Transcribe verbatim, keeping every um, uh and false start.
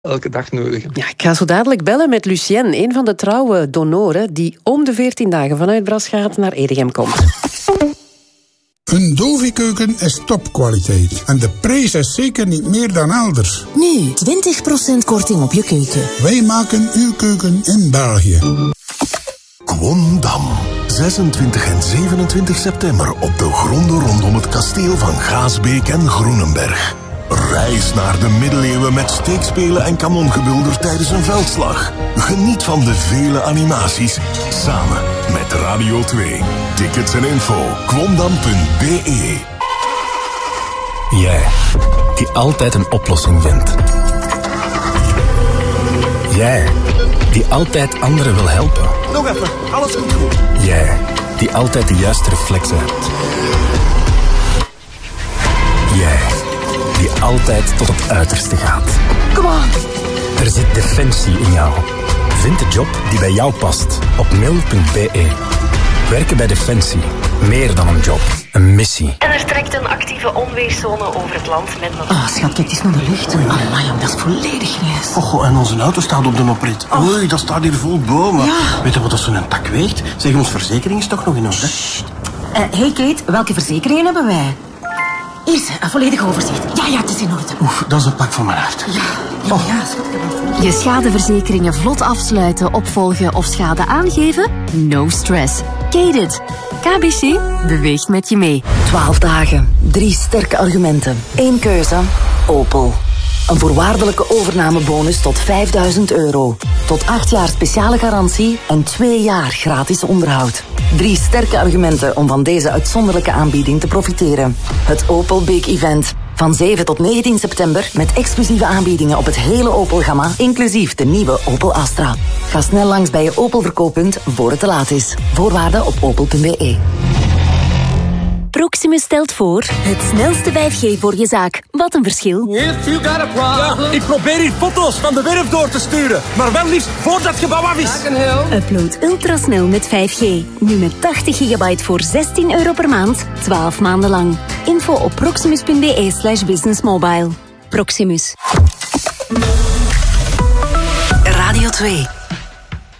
elke dag nodig. Ja, ik ga zo dadelijk bellen met Lucien, een van de trouwe donoren die om de veertien dagen vanuit Braschaat naar Edegem komt. Een Dovi-keuken is topkwaliteit. En de prijs is zeker niet meer dan elders. Nu, twintig procent korting op je keuken. Wij maken uw keuken in België. Kwondam. zesentwintig en zevenentwintig september op de gronden rondom het kasteel van Gaasbeek en Groenenberg. Reis naar de middeleeuwen met steekspelen en kanongebulder tijdens een veldslag. Geniet van de vele animaties, samen met Radio twee. Tickets en info, kwondam punt b e. Jij, die altijd een oplossing vindt. Jij, die altijd anderen wil helpen. Nog even, alles komt goed. Jij, die altijd de juiste reflexen hebt. Jij, die altijd tot het uiterste gaat. Kom on. Er zit defensie in jou. Vind de job die bij jou past op mil punt b e. Werken bij Defensie. Meer dan een job. Een missie. En er trekt een actieve onweerszone over het land met nog... Oh, schat, kijk eens naar de lucht. Amai, dat is volledig nieuws. Oh, en onze auto staat op de oprit. Oh. Oei, dat staat hier vol bomen. Ja. Weet je wat dat zo'n tak weegt? Zeg, ons verzekering is toch nog in orde? Uh, hey Kate, welke verzekeringen hebben wij? Hier, een volledig overzicht. Ja, ja, het is in orde. Oef, dat is een pak van mijn hart. Ja, ja, Oh. ja, schat, ik heb het. Je schadeverzekeringen vlot afsluiten, opvolgen of schade aangeven? No stress. Kate-it. K B C beweegt met je mee. Twaalf dagen, drie sterke argumenten. Eén keuze, Opel. Een voorwaardelijke overnamebonus tot vijfduizend euro. Tot acht jaar speciale garantie en twee jaar gratis onderhoud. Drie sterke argumenten om van deze uitzonderlijke aanbieding te profiteren. Het Opel Big Event. Van zeven tot negentien september met exclusieve aanbiedingen op het hele Opel-gamma, inclusief de nieuwe Opel Astra. Ga snel langs bij je Opel-verkooppunt voor het te laat is. Voorwaarden op opel punt b e. Proximus stelt voor het snelste vijf G voor je zaak. Wat een verschil. Ja, ik probeer hier foto's van de werf door te sturen, maar wel liefst voor dat gebouw af is. Upload ultrasnel met vijf G. Nu met tachtig gigabyte voor zestien euro per maand, twaalf maanden lang. Info op proximus punt b e slash businessmobile. Proximus. Radio twee.